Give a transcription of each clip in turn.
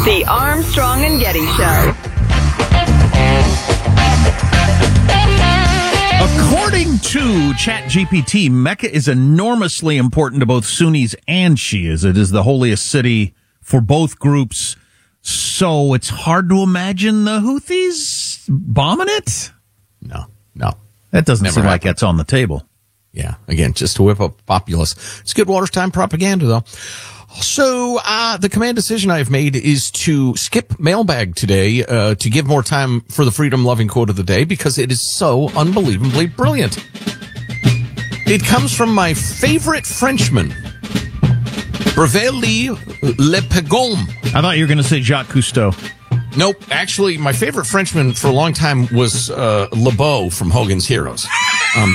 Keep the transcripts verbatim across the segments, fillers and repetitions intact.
The Armstrong and Getty Show. According to ChatGPT, Mecca is enormously important to both Sunnis and Shias. It is the holiest city for both groups. So it's hard to imagine the Houthis bombing it? No, no. That doesn't Never seem happened. like that's on the table. Yeah, again, just to whip up populace. It's good wartime propaganda, though. So, uh, the command decision I've made is to skip mailbag today, uh, to give more time for the freedom-loving quote of the day because it is so unbelievably brilliant. It comes from my favorite Frenchman, Brevet Le Pegom. I thought you were going to say Jacques Cousteau. Nope. Actually, my favorite Frenchman for a long time was uh, LeBeau from Hogan's Heroes. Um,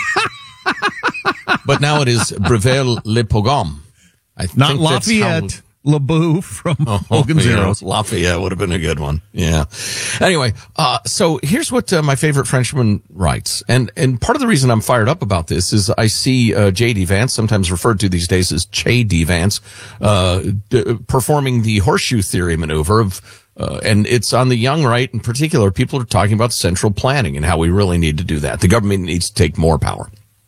but now it is Brevet Le Pegom. I Not think Lafayette, that's how... LeBeau from Oh, Hogan's yeah, Heroes. Lafayette would have been a good one. Yeah. Anyway, uh, so here's what uh, my favorite Frenchman writes. And, and part of the reason I'm fired up about this is I see, uh, J D Vance, sometimes referred to these days as Che D Vance, uh, d- performing the horseshoe theory maneuver of, uh, and it's on the young right in particular. People are talking about central planning and how we really need to do that. The government needs to take more power.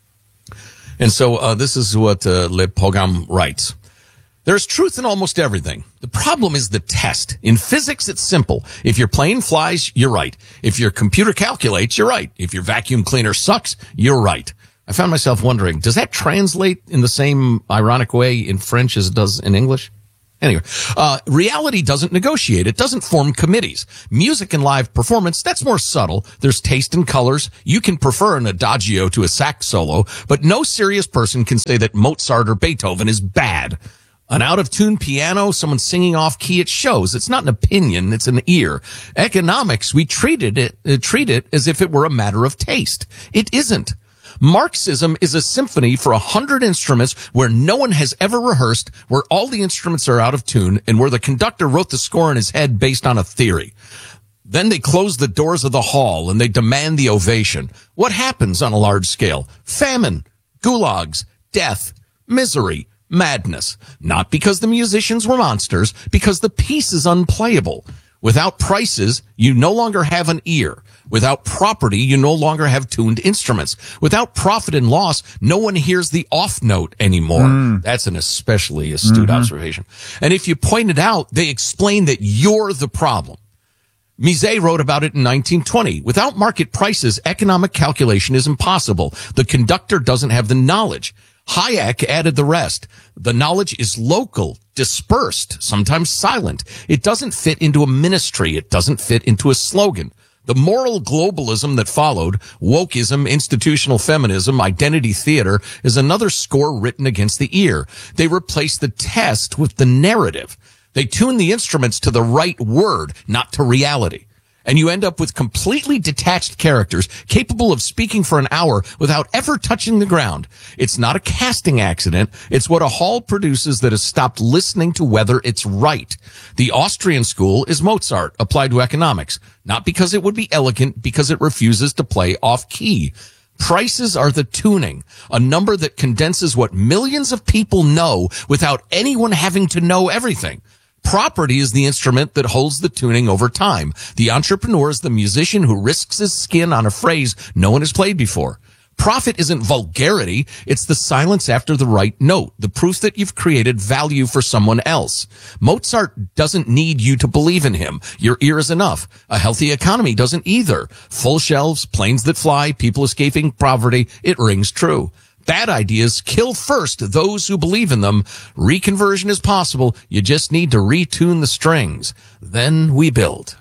And so, uh, this is what, uh, Le Pogam writes. There's truth in almost everything. The problem is the test. In physics, it's simple. If your plane flies, you're right. If your computer calculates, you're right. If your vacuum cleaner sucks, you're right. I found myself wondering, does that translate in the same ironic way in French as it does in English? Anyway, uh, reality doesn't negotiate. It doesn't form committees. Music and live performance, that's more subtle. There's taste and colors. You can prefer an adagio to a sax solo, but no serious person can say that Mozart or Beethoven is bad. An out-of-tune piano, someone singing off-key, it shows. It's not an opinion, it's an ear. Economics, we treated it, uh, treat it as if it were a matter of taste. It isn't. Marxism is a symphony for a hundred instruments where no one has ever rehearsed, where all the instruments are out of tune, and where the conductor wrote the score in his head based on a theory. Then they close the doors of the hall and they demand the ovation. What happens on a large scale? Famine, gulags, death, misery, madness. Not because the musicians were monsters, because the piece is unplayable. Without prices, you no longer have an ear. Without property, you no longer have tuned instruments. Without profit and loss, no one hears the off note anymore. Mm. That's an especially astute mm-hmm. observation. And if you point it out, they explain that you're the problem. Mises wrote about it in nineteen twenty. Without market prices, economic calculation is impossible. The conductor doesn't have the knowledge. Hayek added the rest. The knowledge is local, dispersed, sometimes silent. It doesn't fit into a ministry. It doesn't fit into a slogan. The moral globalism that followed, wokeism, institutional feminism, identity theater, is another score written against the ear. They replace the test with the narrative. They tune the instruments to the right word, not to reality. And you end up with completely detached characters capable of speaking for an hour without ever touching the ground. It's not a casting accident. It's what a hall produces that has stopped listening to whether it's right. The Austrian school is Mozart applied to economics, not because it would be elegant, because it refuses to play off key. Prices are the tuning, a number that condenses what millions of people know without anyone having to know everything. Property is the instrument that holds the tuning over time. The entrepreneur is the musician who risks his skin on a phrase no one has played before. Profit isn't vulgarity. It's the silence after the right note, the proof that you've created value for someone else. Mozart doesn't need you to believe in him. Your ear is enough. A healthy economy doesn't either. Full shelves, planes that fly, people escaping poverty. It rings true. Bad ideas kill first those who believe in them. Reconversion is possible. You just need to retune the strings. Then we build.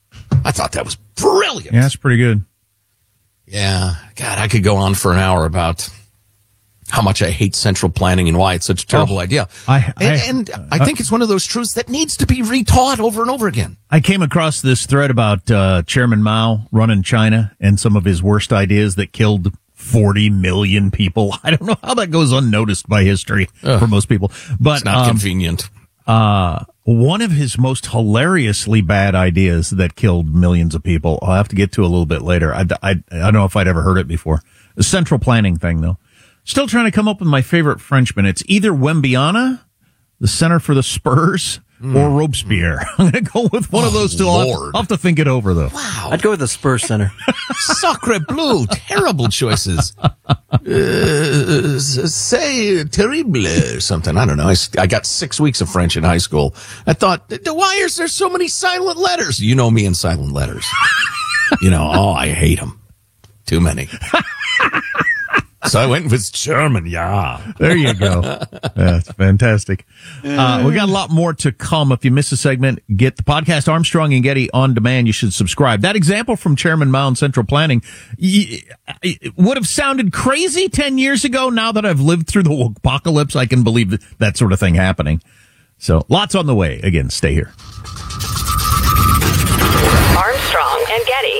I thought that was brilliant. Yeah, that's pretty good. Yeah. God, I could go on for an hour about how much I hate central planning and why it's such a terrible oh, idea. I, I, and and I think it's one of those truths that needs to be retaught over and over again. I came across this thread about uh, Chairman Mao running China and some of his worst ideas that killed forty million people. I don't know how that goes unnoticed by history Ugh, for most people, but it's not um, convenient. Uh, one of his most hilariously bad ideas that killed millions of people, I'll have to get to a little bit later. I, I, I don't know if I'd ever heard it before. The central planning thing, though. Still trying to come up with my favorite Frenchman. It's either Wembiana, the center for the Spurs, or Robespierre. I'm going to go with one Oh, of those two. I'll have, Lord. I'll have to think it over, though. Wow. I'd go with the Spurs Center. Sacre bleu. Terrible choices. Uh, say terrible or something. I don't know. I, I got six weeks of French in high school. I thought, why is there so many silent letters? You know me and silent letters. You know, oh, I hate them. Too many. So I went with German, yeah. There you go. That's fantastic. Uh, we got a lot more to come. If you miss a segment, get the podcast Armstrong and Getty on demand. You should subscribe. That example from Chairman Mao in Central Planning y- it would have sounded crazy ten years ago. Now that I've lived through the apocalypse, I can believe that, that sort of thing happening. So lots on the way. Again, stay here. Armstrong and Getty.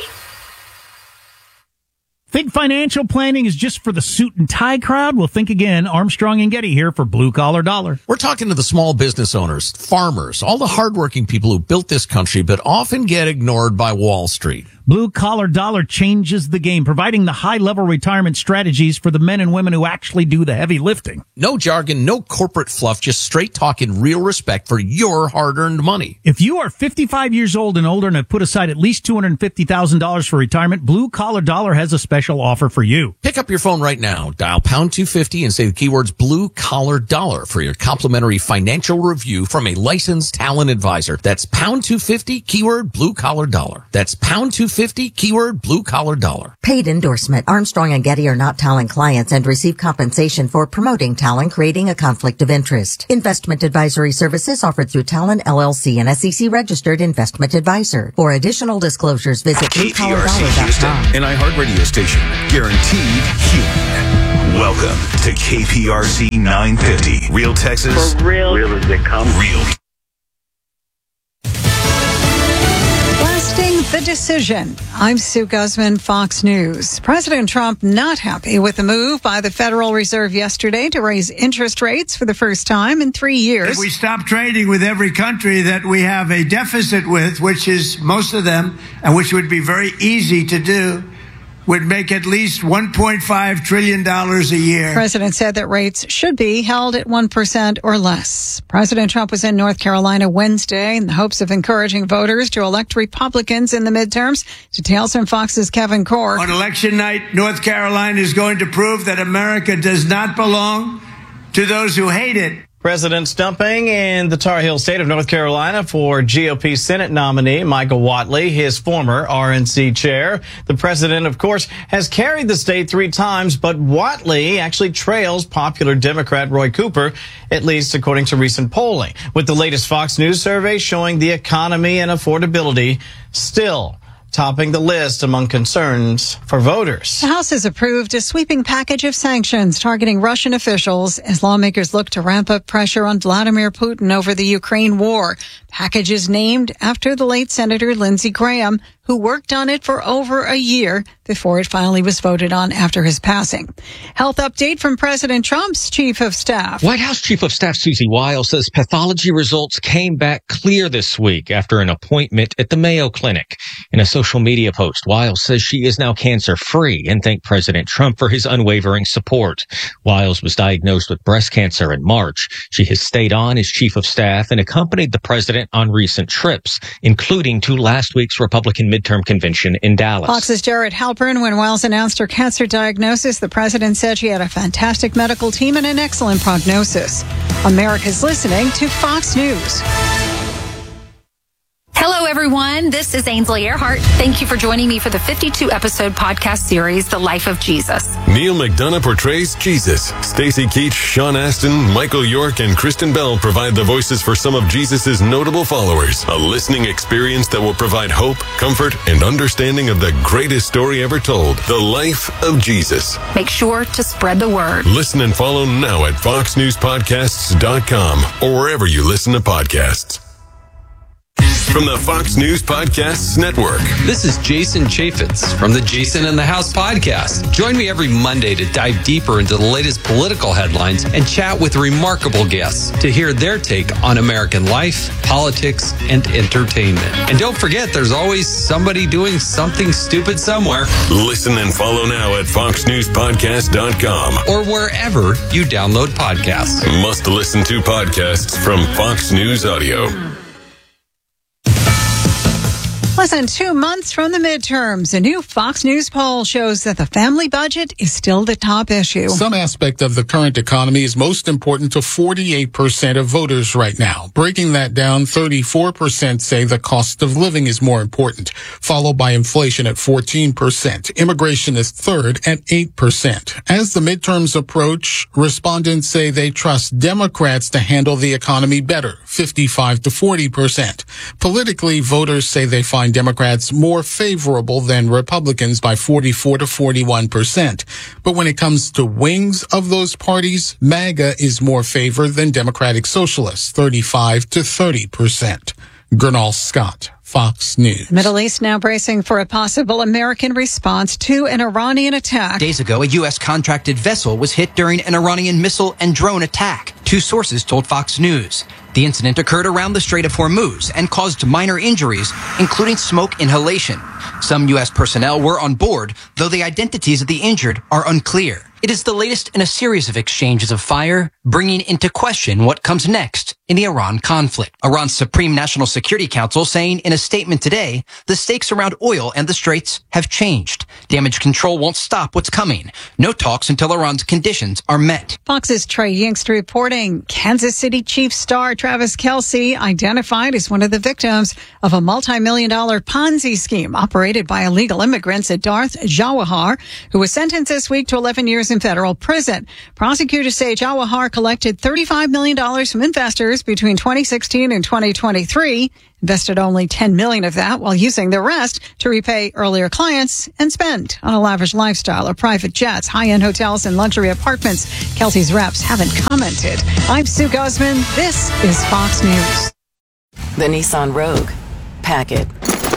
Think financial planning is just for the suit and tie crowd? Well, think again. Armstrong and Getty here for Blue Collar Dollar. We're talking to the small business owners, farmers, all the hardworking people who built this country, but often get ignored by Wall Street. Blue Collar Dollar changes the game, providing the high-level retirement strategies for the men and women who actually do the heavy lifting. No jargon, no corporate fluff, just straight talk and real respect for your hard-earned money. If you are fifty-five years old and older and have put aside at least two hundred fifty thousand dollars for retirement, Blue Collar Dollar has a special offer for you. Pick up your phone right now, dial pound two fifty and say the keywords Blue Collar Dollar for your complimentary financial review from a licensed talent advisor. That's pound two fifty, keyword Blue Collar Dollar. That's pound two fifty, keyword Blue Collar Dollar. Paid endorsement. Armstrong and Getty are not Talent clients and receive compensation for promoting Talent, creating a conflict of interest. Investment advisory services offered through Talent L L C, an S E C registered investment advisor. For additional disclosures, visit blue K P collar R C dollar dot Houston, com. an iHeart radio station, guaranteed human. Welcome to K P R C nine fifty, Real Texas, For real. Real as they come. Real. Blasting the decision. I'm Sue Guzman, Fox News. President Trump not happy with the move by the Federal Reserve yesterday to raise interest rates for the first time in three years. If we stop trading with every country that we have a deficit with, which is most of them, and which would be very easy to do, would make at least one point five trillion dollars a year. The president said that rates should be held at one percent or less. President Trump was in North Carolina Wednesday in the hopes of encouraging voters to elect Republicans in the midterms. Details from Fox's Kevin Corr. On election night, North Carolina is going to prove that America does not belong to those who hate it. President stumping in the Tar Heel state of North Carolina for G O P Senate nominee Michael Whatley, his former R N C chair. The president, of course, has carried the state three times, but Whatley actually trails popular Democrat Roy Cooper, at least according to recent polling, with the latest Fox News survey showing the economy and affordability still topping the list among concerns for voters. The House has approved a sweeping package of sanctions targeting Russian officials as lawmakers look to ramp up pressure on Vladimir Putin over the Ukraine war. Package is named after the late Senator Lindsey Graham, who worked on it for over a year before it finally was voted on after his passing. Health update from President Trump's chief of staff. White House Chief of Staff Susie Wiles says pathology results came back clear this week after an appointment at the Mayo Clinic. In a social media post, Wiles says she is now cancer-free and thanked President Trump for his unwavering support. Wiles was diagnosed with breast cancer in March. She has stayed on as chief of staff and accompanied the president on recent trips, including to last week's Republican midterm convention in Dallas. Fox's Jared Halpern. When Wiles announced her cancer diagnosis, the president said she had a fantastic medical team and an excellent prognosis. America's listening to Fox News. Hello, everyone. This is Ainsley Earhart. Thank you for joining me for the fifty-two episode podcast series, The Life of Jesus. Neil McDonough portrays Jesus. Stacey Keach, Sean Astin, Michael York, and Kristen Bell provide the voices for some of Jesus' notable followers. A listening experience that will provide hope, comfort, and understanding of the greatest story ever told, The Life of Jesus. Make sure to spread the word. Listen and follow now at fox news podcasts dot com or wherever you listen to podcasts. From the Fox News Podcasts Network. This is Jason Chaffetz from the Jason in the House podcast. Join me every Monday to dive deeper into the latest political headlines and chat with remarkable guests to hear their take on American life, politics, and entertainment. And don't forget, there's always somebody doing something stupid somewhere. Listen and follow now at fox news podcast dot com or wherever you download podcasts. Must listen to podcasts from Fox News Audio. Less than two months from the midterms, a new Fox News poll shows that the family budget is still the top issue. Some aspect of the current economy is most important to forty-eight percent of voters right now. Breaking that down, thirty-four percent say the cost of living is more important, followed by inflation at fourteen percent. Immigration is third at eight percent. As the midterms approach, respondents say they trust Democrats to handle the economy better, fifty-five to forty percent. Politically, voters say they find Democrats more favorable than Republicans by forty-four to forty-one percent. But when it comes to wings of those parties, MAGA is more favored than Democratic Socialists, thirty-five to thirty percent. Gernal Scott, Fox News. The Middle East now bracing for a possible American response to an Iranian attack. Days ago, a U S contracted vessel was hit during an Iranian missile and drone attack. Two sources told Fox News. The incident occurred around the Strait of Hormuz and caused minor injuries, including smoke inhalation. Some U S personnel were on board, though the identities of the injured are unclear. It is the latest in a series of exchanges of fire, bringing into question what comes next in the Iran conflict. Iran's Supreme National Security Council saying in a statement today, the stakes around oil and the straits have changed. Damage control won't stop what's coming. No talks until Iran's conditions are met. Fox's Trey Yingst reporting. Kansas City Chiefs star Travis Kelce identified as one of the victims of a multi-million dollar Ponzi scheme operated by illegal immigrants at Darth Jawahar, who was sentenced this week to eleven years in federal prison. Prosecutors say Jawahar collected thirty-five million dollars from investors between twenty sixteen and twenty twenty-three, invested only ten million dollars of that while using the rest to repay earlier clients and spend on a lavish lifestyle or private jets, high-end hotels, and luxury apartments. Kelsey's reps haven't commented. I'm Sue Guzman. This is Fox News. The Nissan Rogue. Pack it.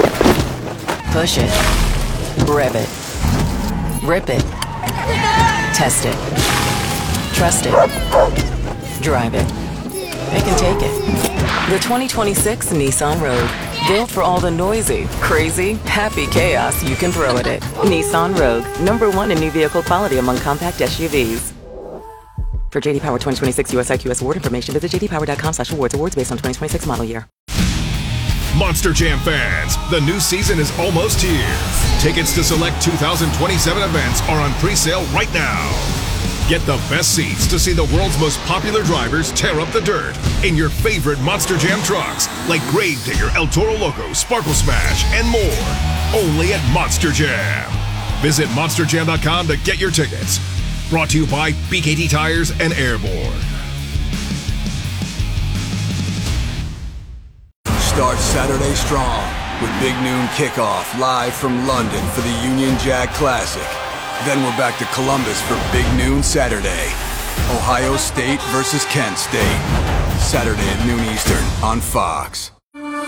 Push it. Rev it. Rip it. Test it. Trust it. Drive it. They can take it. The twenty twenty-six Nissan Rogue. Built for all the noisy, crazy, happy chaos you can throw at it. Nissan Rogue. Number one in new vehicle quality among compact S U Vs. For J D Power twenty twenty-six U S I Q S award information, visit j d power dot com slash awards. Awards based on twenty twenty-six model year. Monster Jam fans, the new season is almost here. Tickets to select two thousand twenty-seven events are on pre-sale right now. Get the best seats to see the world's most popular drivers tear up the dirt in your favorite Monster Jam trucks, like Gravedigger, El Toro Loco, Sparkle Smash, and more. Only at Monster Jam. Visit monster jam dot com to get your tickets. Brought to you by B K T Tires and Airborne. Start Saturday strong with Big Noon Kickoff live from London for the Union Jack Classic. Then we're back to Columbus for Big Noon Saturday. Ohio State versus Kent State. Saturday at noon Eastern on Fox.